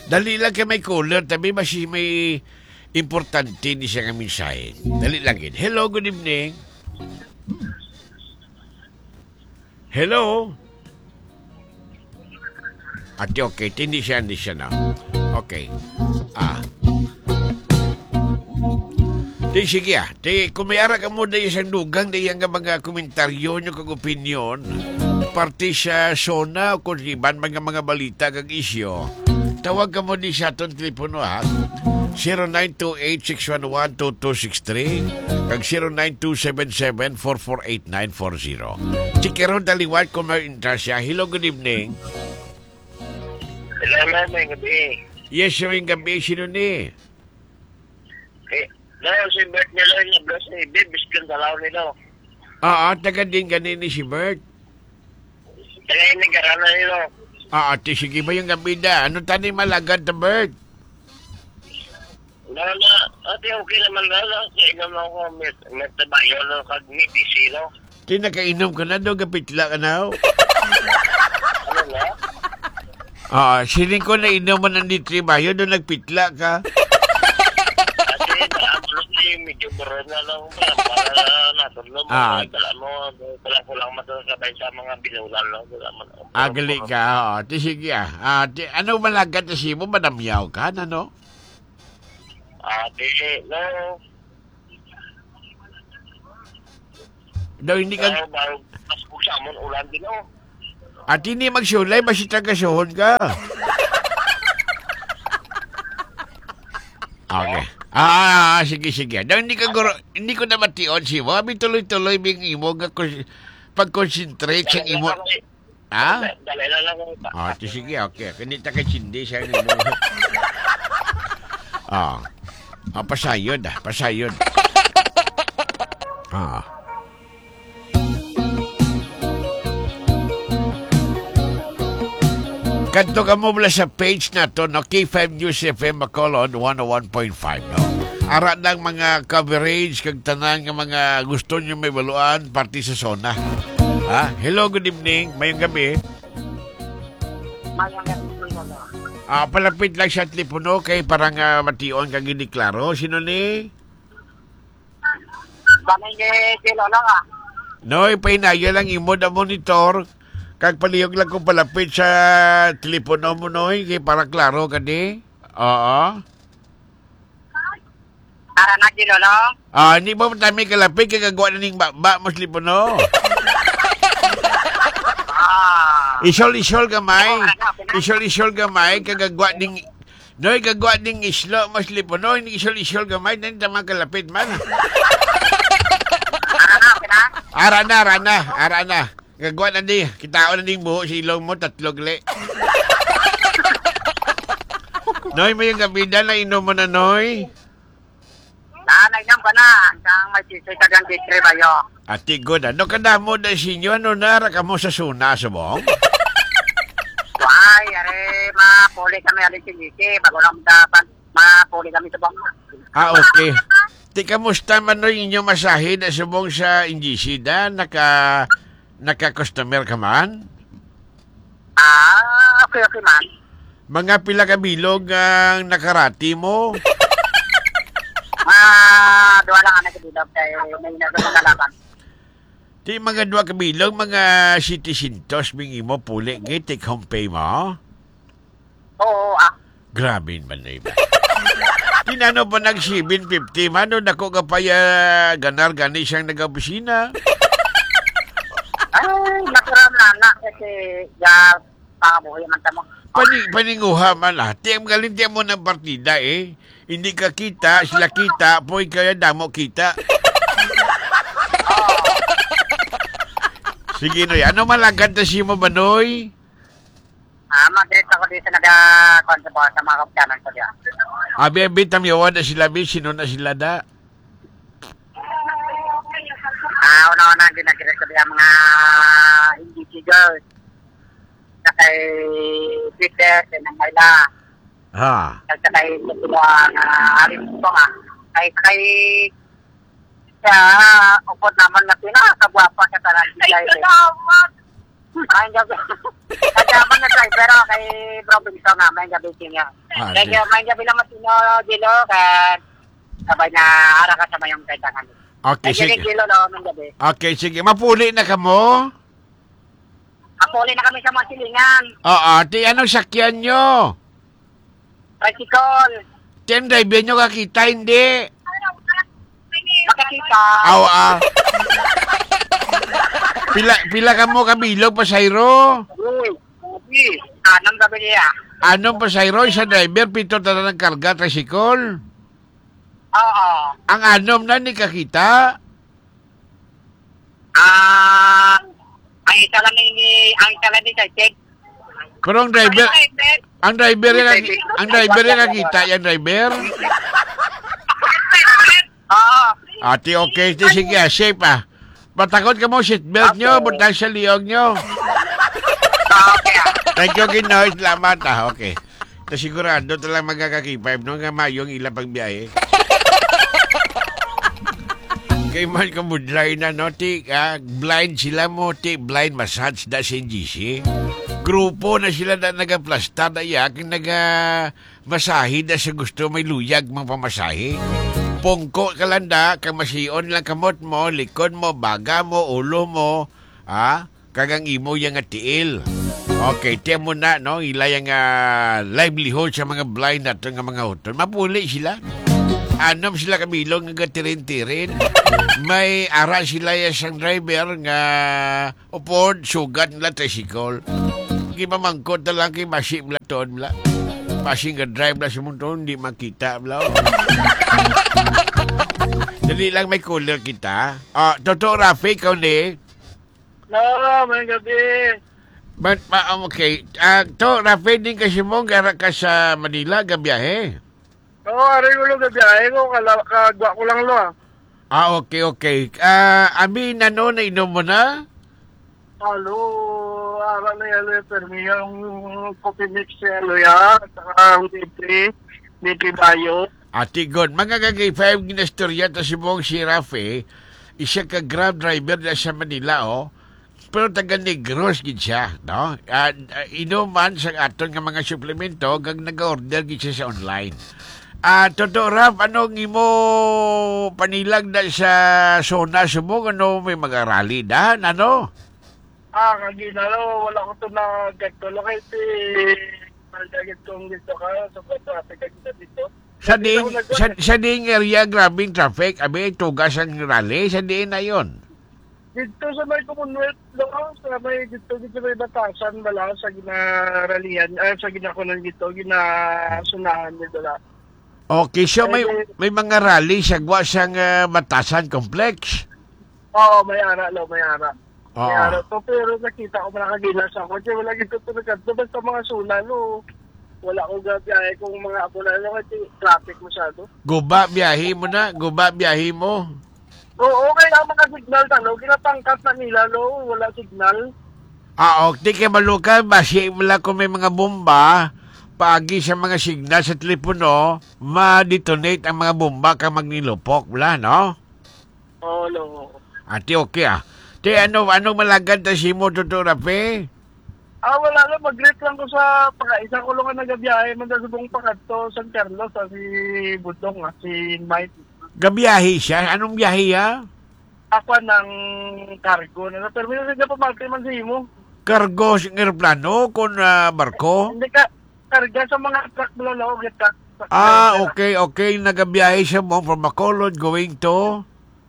Dali lang kay may caller, tabi may importante ni siya nga mensahe. Dali lang yun. Hello, good evening. Hello? Ate, okay. Hindi siya na. Okay. Di, sige Di, kung may ara ka mo na isang dugang, di yung mga komentaryo nyo kag opinion, parte sa sona o kung iban mga balita kag isyo, tawag ka mo di sa itong telepono 0928-611-2263 kag 09277448-940. Chikeron taliwat kung may interest siya. Hello, good evening. Hello, may gabi. Yes, yung gabi. Sino ni? Si Bert nila yung bless ni Bibis kong dalaw nila. Taga din ganini si Bert. Taga yung nagarana nila. Ate, sige ba yung gabi na? Ano tani malagad na Bert? Ate, okay naman na. Kainom ako, may tabayo na kag-nipisi, no? Di, nakainom ka na doon, kapitla ka na. Ano na? Siling ko na inom mo ng nitribayo, doon nagpitla ka. Medyo baro na lang para natulog mo. Kala ko lang matasabay sa mga binulan. Gali ka. Sige ano malagad na siya mo? Manamyaw ka na, no? No. Daw hindi ka... Mas pusa mo ulan din, no? At hindi magsulay, basi taga-suhon ka. Okay. Sige. Daw hindi ko na mation si mo. Abi tuloy-tuloy bing imo pag-concentrate sa imo. Dali na lang ako. Sige, okay. Kanita ka sindi siya ni mo. Pasayod. Kanto ka mo mula sa page na to, no? K5 News FM Bacolod 101.5, no? Ara ng mga coverage, kag tanan ng mga gusto nyo may baluan, party sa zona. Hello, good evening. Mayong gabi. Mayong gabi. Palapit lang sa telepono kay parang mation kag iniklaro. Sino ni? Banay ni Lolo nga. No, ipahinayo lang imo na monitor. Kag palihog lang kung palapit sa telepono mo, noy, kay para klaro ka di. Oo. Ara na di Lolo? Hindi ba matami kalapit kay gagawa na ning ba mo sa telepono? Isol gamay. Isol gamay kag gagawa ning noy gagawa ning islo mo sa telepono, hindi isol gamay nan tama kalapit man. Ara na. Gagawa na di. Kitao na ding buho sa ilong mo, 3 gali. Noy, may yung gabida na inom mo na, Noy. Nainom ko na. Hanggang may sisay ka ng ditri ba yun? Ati, good. Ano ka na mo na sinyo? Ano nara ka mo sa suna, subong? Ay, mapuli kami alisin-lisi. Bago lang dapat mapuli kami sa bangka. Okay. Kamusta man, Noy, inyong masahe na subong sa NGC da? Naka-customer ka man? Okay man. Mga pila ka bilog ang nakarati mo? Duwa lang ang nagbilog kaya may nagkakalaban. Di mga 2 ka bilog, mga citizentos bingi mo puli, take home pay mo? Oo, Grabe man na iba. Tinano pa nag-750 man, no? Nako ka pa ganar gani siyang nag-opisina. Ay, natural na kasi pangabuhay man tamo. Paninguha man Tiyam galing mo ng partida eh. Hindi ka kita, sila kita, po'y kaya damo kita. Sige, Noy. Ano malagad na siya mo ba, Noy? Mag-direct ako dito nag-contribute sa mga kapitanan ko diyan. Bitam yawan na sila, sino na sila da? Una-una din nag-direct ko diyan mga NGC girls. Kay Peter, kay Nangayla. Kay Tutuang Arim ko nga. Kay sa upod naman na pinakagwapa sa talang salamat! Ay, gabi. Kagaman na driver kay Robinson nga, may gabi niya. di. May gabi naman sino, Gilo, sabay na ara ka sa mayong kaitangan. Okay, sige. Gilo, no, ng gabi. Okay, sige. Mapuli na ka mo? Apuli na kami sa mga silingan. Oo, ti anong sakyan nyo? Tricycle. Ti ang driver nyo kakita, hindi. Makakita. Pila ka mo kabilog, pasayro? Uy, anong gabi niya? Anong pasayro? Isa driver, 7 na ng karga, tricycle? Oo. Ang anom na ni kakita? Ang isa lang ni Saitek. Pero ang driver yung nakita, yung driver? Oo. Ati, okay. Sige, safe Patakot ka mo, seatbelt nyo, buntang sa liyog nyo. Okay. Thank you, Ginoy. Salamat, okay. Na sigurado talang magkakakipay, no? Nga mayong ilang pagbiyahe. Kay man ka mudlay na, no? Blind sila mo, blind massage da sa NGC. Grupo na sila na nagaplasta na yak, nagamasahe na sa gusto may luyag mga pamasahe. Pungko ka lang da, kang masiyon lang kamot mo, likod mo, baga mo, ulo mo, kagang imo yung tiil. Okay, tiyan mo na, no? Ila yung livelihood sa mga blind na ito, nga mga hoton. Mapuli sila. Anom sila kamilong nga tirin-tirin. May ara sila yung driver nga upod, sugat nila tricycle. Kimamangkot na lang kay masip la toon la. Passing nga drive na sa mundo, hindi makita bla. Dali lang may cooler kita. Totoo, Rafi, ikaw ni? No, may gabi. But, okay. To, Rafi, din kasi mo, gara ka sa Manila, gabiyahe? Oo, aray ko lang gabiyahe ko, kagwa ko lang lo okay. Abi, nano, nainom mo na? Halo, ara na yan, permi yung coffee mix yalo ya, saka Nitri Bayo. Ati, good. Mga kagay 5 ginastorya ta si mong si Rafi, isa ka grab driver na sa Manila, pero taga Negros gid siya, no? Inuman sa aton nga mga suplemento, kag nag-order gid siya sa online. Totoo, Raf, anong imo panilag na sa zona subong, ano may mag-arali na, ano? Kaginalo, wala ko to na gato lo kay malagit kong dito ka, sa traffic dito. Sa ding area, grabing traffic, abi, tugas ang rally, sa diin na yun? Dito sa may Commonwealth lo, sa may dito may batasan, wala sa ginaralian, sa ginakunan dito, ginasunahan nito la. Okay, so may mga rally sa gwa siyang Batasan Complex? Oo, may ara. Oo. Kaya to, pero nakita ko malakagilas ako. Kasi wala gito to nagkanto. Basta mga sunalo, wala ko gabiyahe kung mga abonalo kasi traffic masyado. Guba, biyahe mo. Oo, kaya mga signal talo. Kinapangkat na nila, wala signal. Okay, kaya maluka, basi wala kung may mga bomba, pagi sa mga signal sa telepono, ma-detonate ang mga bomba ka magnilupok, wala, no? Oo, no. Ati, okay anong malagad na si mo, totoo, Rafi? Wala lang. Mag-greet lang ko sa pagkaisa ko lang na nagabiyahe. Mandasubong pakat to San Carlos, si Budong, si Mike. Gabiyahe siya? Anong biyahe ya? Ako ng cargo. Pero minsan na pamati man sa imo. Cargo sa aeroplano kung barko? Hindi ka, karga sa mga truck mo lang ako. Okay. Nagabiyahe siya mo from Bacolod going to?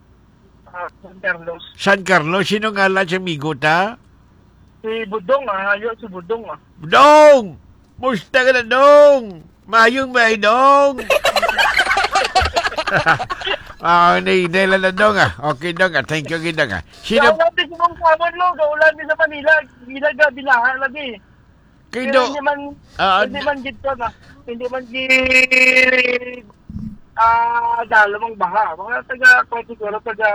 San Carlos. San Carlos? Sino nga lang siya amigo ta? Si Budong, si Budong. Dong! Musta ka na, Dong? Mayong may, Dong? Nailan na, Dong, Okay, Dong, Thank you, Dong, Sino? Gaulan din mong sabon, Gaulan din sa Manila. Binahan lagi. Pero hindi man gito na. Hindi man dalamang baha. Mga taga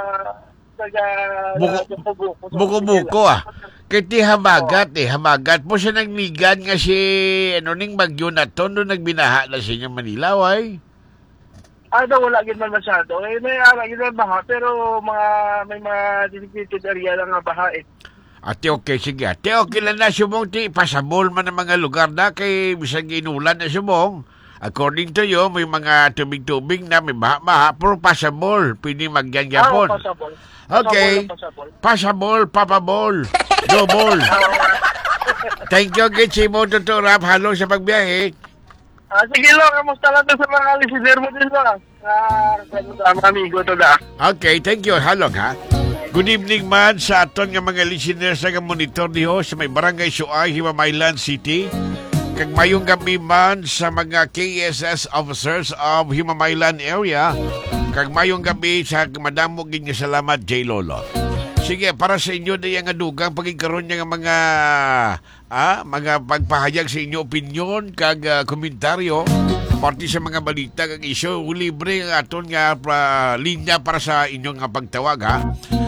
Buko-buko Kiti hamagat hamagat mo siya nagmigan nga si ning bagyo na to no nagbinaha na sa inyong Manila, way? Wala gid man masyado. May ara gid man baha pero may mga designated area lang nga baha . Ate, okay, sige. Ate, okay lang na subong, ti. Pasabol man ang mga lugar na kay bisang inulan na subong. According to you, may mga tubig-tubig na may baha-baha, pero pasabol. Pwede magyan-yapon. Pasabol. Okay. Pasabol, papabol, double. Thank you, Gitsimo, Dr. Rap. Halo sa pagbiyahe. Sige lang, kamusta lang to sa mga listener mo din ba? Mga amigo to da. Okay, thank you. Halong, ha? Good evening man sa aton nga mga listeners nga monitor diho sa may Barangay Suay, Himamaylan City. Kag mayong gabi man sa mga KSS officers of Himamaylan area. Kag mayong gabi sa madamo gid nga salamat, J. Lolo. Sige, para sa inyo na yung dugang pagkikaroon niya ng mga pagpahayag sa inyo opinion kag komentaryo parte sa mga balita kag isyo libre ang aton nga linya para sa inyong nga pagtawag ha.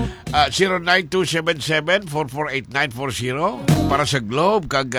0927744890 para sa Globe kag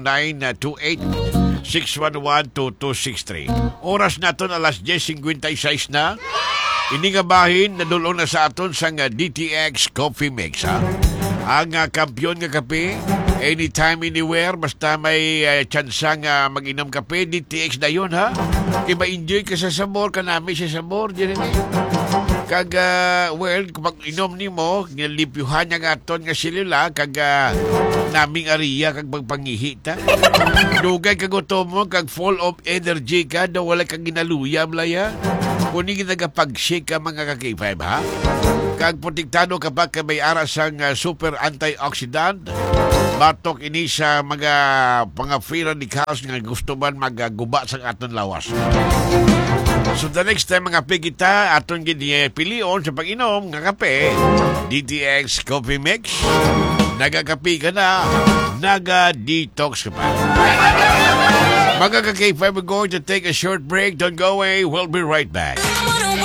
0928-611-2263. Oras naton alas 10:56 na. Ini nga bahin nadulong na sa aton sa nga DTX Coffee Mix ha. Ang kampiyon nga kape anytime anywhere basta may chance nga mag-inom kape DTX na yun ha. Kaya ma-enjoy ka sa sabor kanami sa sabor dyan kag well kapag inom ni mo nilipyuhan nga aton nga silula kag naming ariya kag pagpangihi ta. Dugay kag utom mo kag full of energy ka daw wala kang ginaluyam laya. Kuni ginagapag-shake ka mga ka-K5 ha. Kag protektado ka ba kay may aras ang super antioxidant. Batok ini sa mga free radicals nga gusto man magguba sa aton lawas. So the next time mga kita aton pilion sa pag-inom nga kape DTX Coffee Mix. Nagakape ka na, naga-detox ka pa. Mga ka-K5, we're going to take a short break. Don't go away. We'll be right back.